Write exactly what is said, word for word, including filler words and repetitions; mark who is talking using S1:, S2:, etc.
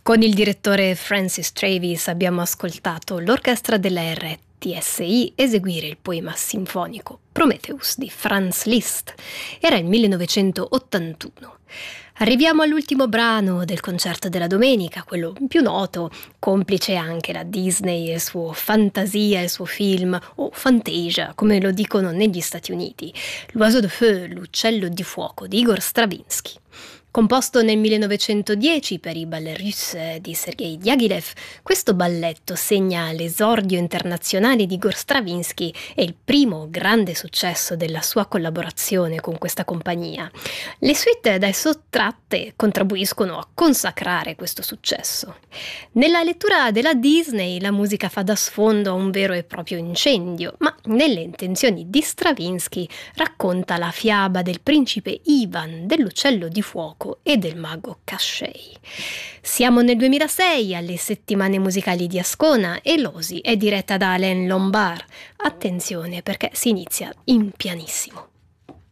S1: Con il direttore Francis Travis abbiamo ascoltato l'orchestra della R T S I eseguire il poema sinfonico Prometheus di Franz Liszt. Era il millenovecentottantuno. Arriviamo all'ultimo brano del concerto della domenica, quello più noto, complice anche la Disney e il suo Fantasia, il suo film, o Fantasia, come lo dicono negli Stati Uniti. L'Oiseau de Feu, l'uccello di fuoco di Igor Stravinsky. Composto nel millenovecentodieci per i Ballets Russes di Sergei Diaghilev, questo balletto segna l'esordio internazionale di Igor Stravinsky e il primo grande successo della sua collaborazione con questa compagnia. Le suite da esso tratte contribuiscono a consacrare questo successo. Nella lettura della Disney la musica fa da sfondo a un vero e proprio incendio, ma nelle intenzioni di Stravinsky racconta la fiaba del principe Ivan, dell'uccello di fuoco e del mago Kashei. Siamo nel duemilasei alle settimane musicali di Ascona e l'Osi è diretta da Alain Lombard. Attenzione perché si inizia in pianissimo.